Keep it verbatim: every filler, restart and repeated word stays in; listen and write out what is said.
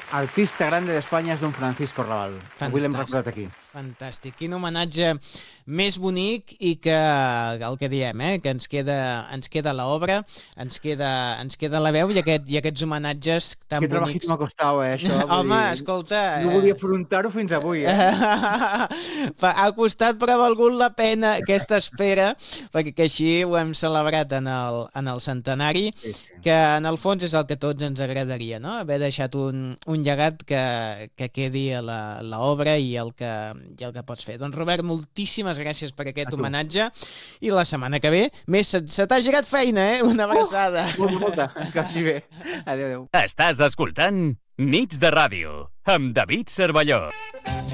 artista grande d'Espanya és don Francisco Raval. Avui l'hem recordat aquí. Fantàstic. Quin homenatge més bonic i que, el que diem, eh? que ens queda, ens queda l'obra, ens queda, ens queda la veu i, aquest, i aquests homenatges tan Que bonics. trebajito m'ha costat, eh, això. Home, dir, escolta... No volia afrontar-ho fins avui, eh? Ha costat però ha valgut la pena aquesta espera, perquè que així ho hem celebrat en el, en el centenari, sí, sí. que en el fons és el que tots ens agradaria, no? Haver deixat un, un llegat que, que quedi a l'obra i el que, i el que pots fer. Doncs Robert, moltíssimes gràcies per aquest homenatge i la setmana que ve més se, se t'ha girat feina, eh? Una abraçada. Uh, molta, molta. Que vagi bé. Adéu, adéu. Estàs escoltant Nits de Ràdio amb David Cervelló.